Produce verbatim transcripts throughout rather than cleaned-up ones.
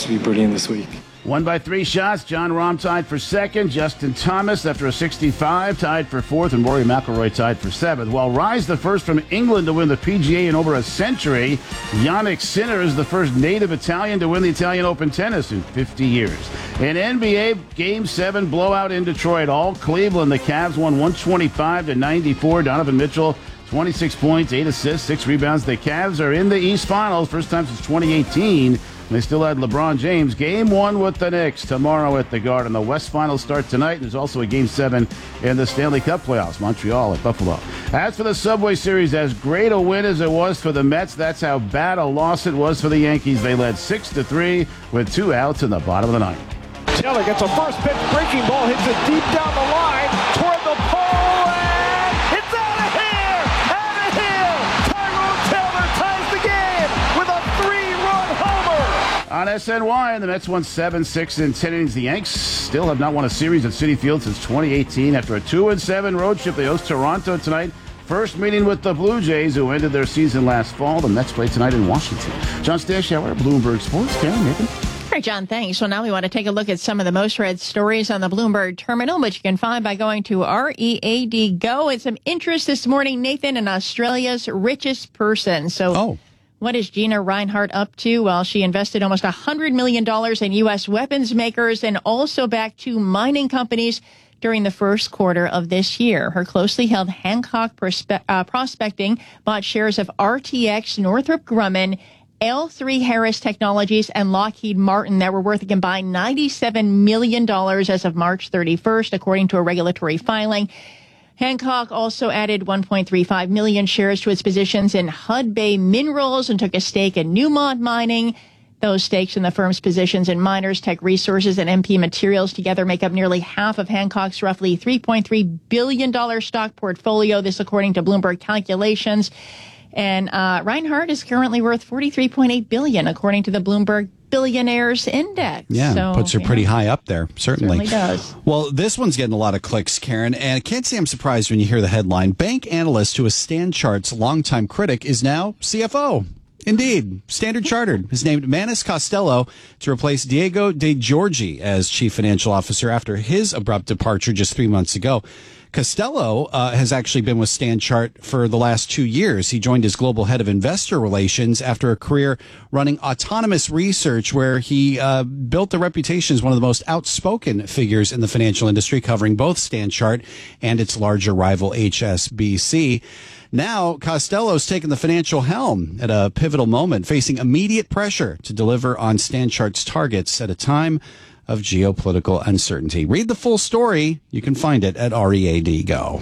to be brilliant this week. Won by three shots. Jon Rahm tied for second. Justin Thomas, after a sixty-five, tied for fourth. And Rory McIlroy tied for seventh. While Rise, the first from England to win the P G A in over a century, Jannik Sinner is the first native Italian to win the Italian Open tennis in fifty years. In N B A, Game seven blowout in Detroit. All Cleveland. The Cavs won one twenty-five to ninety-four. Donovan Mitchell, twenty-six points, eight assists, six rebounds. The Cavs are in the East Finals, first time since twenty eighteen. They still had LeBron James. Game one with the Knicks tomorrow at the Garden. The West Finals start tonight. There's also a Game seven in the Stanley Cup playoffs. Montreal at Buffalo. As for the Subway Series, as great a win as it was for the Mets, that's how bad a loss it was for the Yankees. They led six to three with two outs in the bottom of the ninth. Taylor gets a first pitch breaking ball, hits it deep down the line toward the pole, and it's out of here! Out of here! Tyrone Taylor ties the game with a three-run homer! On S N Y, the Mets won seven six in ten innings. The Yanks still have not won a series at Citi Field since twenty eighteen. After a two and seven road trip, they host Toronto tonight. First meeting with the Blue Jays, who ended their season last fall. The Mets play tonight in Washington. John Stashower, Bloomberg Sports. Karen, Nathan. All right, John, thanks. Well, now we want to take a look at some of the most read stories on the Bloomberg terminal, which you can find by going to R E A D Go. And some interest this morning, Nathan, in Australia's richest person. So oh. What is Gina Rinehart up to? Well, she invested almost one hundred million dollars in U S weapons makers and also backed two mining companies during the first quarter of this year. Her closely held Hancock Perspe- uh, Prospecting bought shares of R T X, Northrop Grumman, L three Harris Technologies, and Lockheed Martin that were worth a combined ninety-seven million dollars as of March thirty-first, according to a regulatory filing. Hancock also added one point three five million shares to its positions in Hudbay Minerals and took a stake in Newmont Mining. Those stakes in the firm's positions in Miners, Tech Resources, and M P Materials together make up nearly half of Hancock's roughly three point three billion dollars stock portfolio, this according to Bloomberg calculations. And uh, Rinehart is currently worth forty-three point eight billion dollars, according to the Bloomberg Billionaires Index. Yeah, so, puts her yeah, pretty high up there, certainly. Certainly does. Well, this one's getting a lot of clicks, Karen, and I can't say I'm surprised when you hear the headline. Bank analyst who is Stan Chart's longtime critic is now C F O. Indeed. Standard Chartered has named Manus Costello to replace Diego De Giorgi as chief financial officer after his abrupt departure just three months ago. Costello uh, has actually been with Stan Chart for the last two years. He joined as global head of investor relations after a career running autonomous research, where he uh, built a reputation as one of the most outspoken figures in the financial industry, covering both Stan Chart and its larger rival H S B C. Now, Costello's taken the financial helm at a pivotal moment, facing immediate pressure to deliver on Stan Chart's targets at a time of geopolitical uncertainty. Read the full story. You can find it at R E A D Go.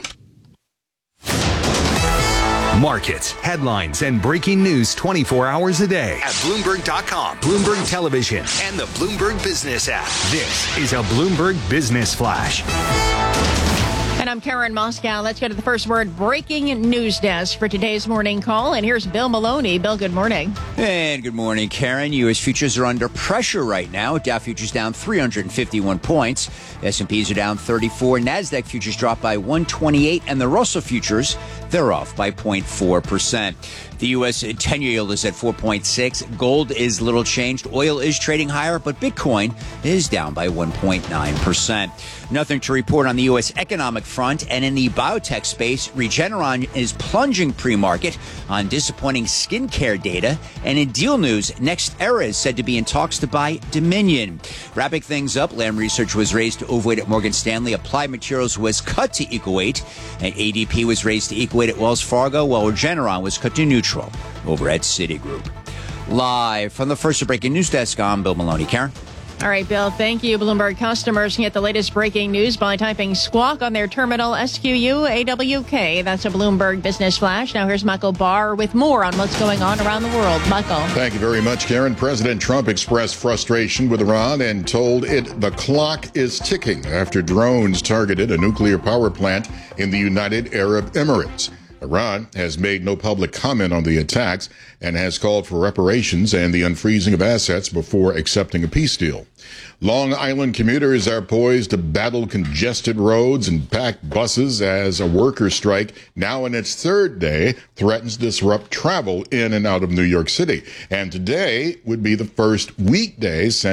Markets, headlines, and breaking news twenty-four hours a day at Bloomberg dot com, Bloomberg Television, and the Bloomberg Business app. This is a Bloomberg Business Flash. And I'm Karen Moscow. Let's go to the first word breaking news desk for today's morning call. And here's Bill Maloney. Bill, good morning. And good morning, Karen. U S futures are under pressure right now. Dow futures down three hundred fifty-one points. S and Ps are down thirty-four. NASDAQ futures dropped by one twenty-eight. And the Russell futures, they're off by zero point four percent. The U S ten-year yield is at four point six. Gold is little changed. Oil is trading higher, but Bitcoin is down by one point nine percent. Nothing to report on the U S economic front. And in the biotech space, Regeneron is plunging pre-market on disappointing skincare data. And in deal news, NextEra is said to be in talks to buy Dominion. Wrapping things up, Lam Research was raised to overweight at Morgan Stanley. Applied Materials was cut to equal weight. And A D P was raised to equal weight at Wells Fargo, while Regeneron was cut to neutral over at Citigroup. Live from the first breaking news desk, I'm Bill Maloney. Karen? All right, Bill, thank you. Bloomberg customers can get the latest breaking news by typing squawk on their terminal, S Q U A W K. That's a Bloomberg Business Flash. Now here's Michael Barr with more on what's going on around the world. Michael. Thank you very much, Karen. President Trump expressed frustration with Iran and told it the clock is ticking after drones targeted a nuclear power plant in the United Arab Emirates. Iran has made no public comment on the attacks and has called for reparations and the unfreezing of assets before accepting a peace deal. Long Island commuters are poised to battle congested roads and packed buses as a worker strike, now in its third day, threatens to disrupt travel in and out of New York City. And today would be the first weekday since